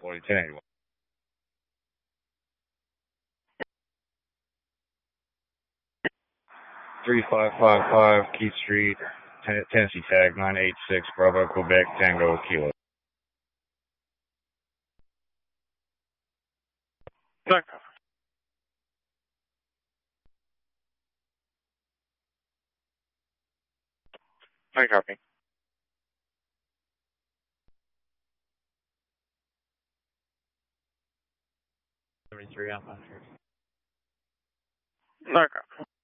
1081. Three five five five Keith Street, Tennessee tag 986 Bravo Quebec Tango Kilo. D'accord. I copy. 73, I'm not sure. D'accord.